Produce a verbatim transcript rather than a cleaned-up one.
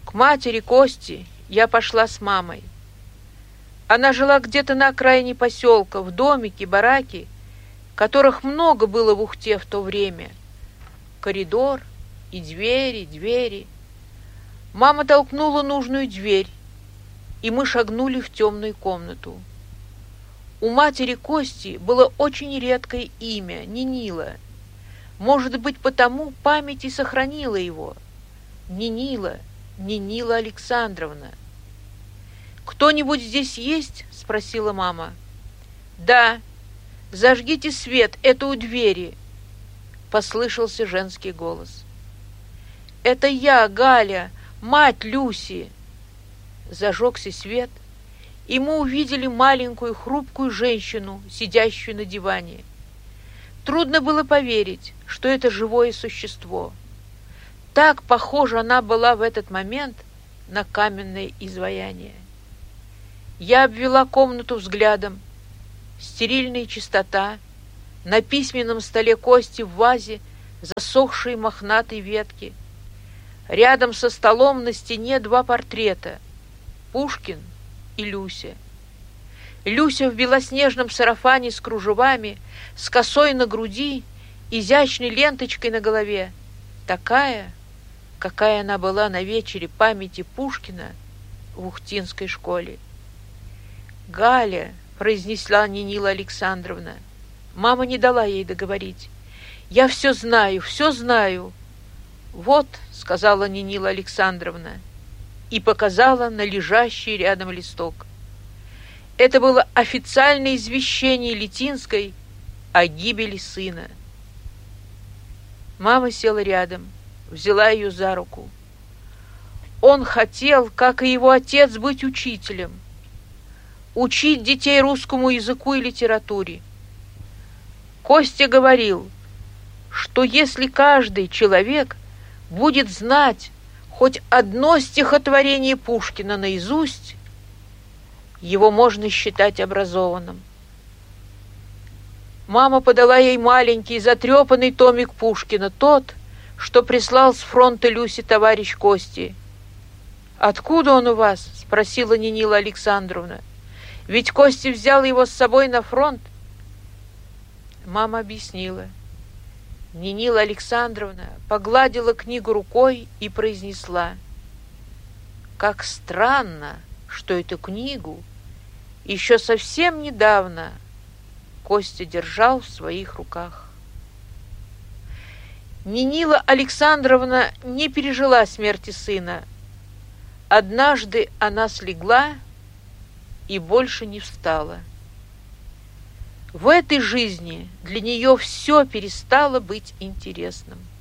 К матери Кости я пошла с мамой. Она жила где-то на окраине поселка, в домике, бараке, которых много было в Ухте в то время. Коридор и двери, двери. Мама толкнула нужную дверь, и мы шагнули в темную комнату. У матери Кости было очень редкое имя — Нинила. Может быть, потому память и сохранила его. Нинила, Нинила Александровна. «Кто-нибудь здесь есть?» — спросила мама. «Да, зажгите свет, это у двери», — послышался женский голос. «Это я, Галя, мать Люси». Зажегся свет, и мы увидели маленькую хрупкую женщину, сидящую на диване. Трудно было поверить, что это живое существо. Так похожа она была в этот момент на каменное изваяние. Я обвела комнату взглядом. Стерильная чистота, на письменном столе Кости в вазе засохшие мохнатые ветки. Рядом со столом на стене два портрета — Пушкин и Люся. Люся в белоснежном сарафане с кружевами, с косой на груди, изящной ленточкой на голове. Такая, какая она была на вечере памяти Пушкина в Ухтинской школе. «Галя», — произнесла Нинила Александровна. Мама не дала ей договорить. «Я все знаю, все знаю». «Вот», — сказала Нинила Александровна и показала на лежащий рядом листок. Это было официальное извещение Литинской о гибели сына. Мама села рядом, взяла ее за руку. Он хотел, как и его отец, быть учителем, учить детей русскому языку и литературе. Костя говорил, что если каждый человек будет знать хоть одно стихотворение Пушкина наизусть, его можно считать образованным. Мама подала ей маленький затрепанный томик Пушкина, тот, что прислал с фронта Люси товарищ Кости. «Откуда он у вас?» — спросила Нинила Александровна. «Ведь Костя взял его с собой на фронт». Мама объяснила. Нинила Александровна погладила книгу рукой и произнесла: «Как странно, что эту книгу еще совсем недавно Костя держал в своих руках». Нинила Александровна не пережила смерти сына. Однажды она слегла и больше не встала. В этой жизни для нее все перестало быть интересным.